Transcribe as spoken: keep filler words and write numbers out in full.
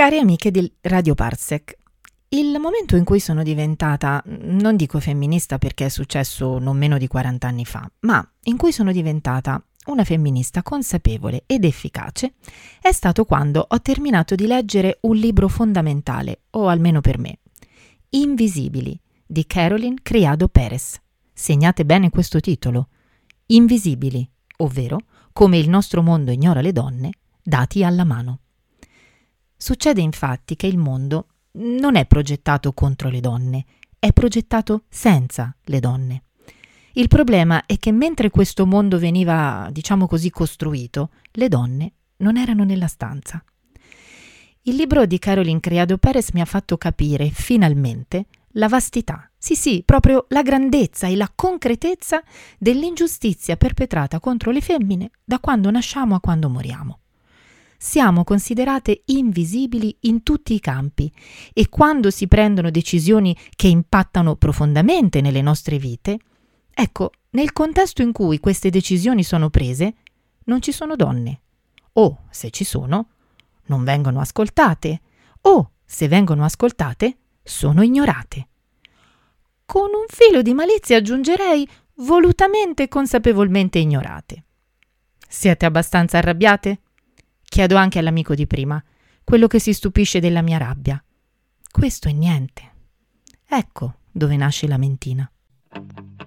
Cari amiche di Radio Parsec, il momento in cui sono diventata, non dico femminista perché è successo non meno di quaranta anni fa, ma in cui sono diventata una femminista consapevole ed efficace, è stato quando ho terminato di leggere un libro fondamentale, o almeno per me, Invisibili, di Carolyn Criado Perez. Segnate bene questo titolo, Invisibili, ovvero come il nostro mondo ignora le donne, dati alla mano. Succede infatti che il mondo non è progettato contro le donne, è progettato senza le donne. Il problema è che mentre questo mondo veniva, diciamo così, costruito, le donne non erano nella stanza. Il libro di Carolyn Criado Perez mi ha fatto capire, finalmente, la vastità, sì sì, proprio la grandezza e la concretezza dell'ingiustizia perpetrata contro le femmine da quando nasciamo a quando moriamo. Siamo considerate invisibili in tutti i campi e quando si prendono decisioni che impattano profondamente nelle nostre vite, ecco, nel contesto in cui queste decisioni sono prese, non ci sono donne. O, se ci sono, non vengono ascoltate. O, se vengono ascoltate, sono ignorate. Con un filo di malizia aggiungerei volutamente e consapevolmente ignorate. Siete abbastanza arrabbiate? Chiedo anche all'amico di prima, quello che si stupisce della mia rabbia. Questo è niente. Ecco dove nasce la mentina.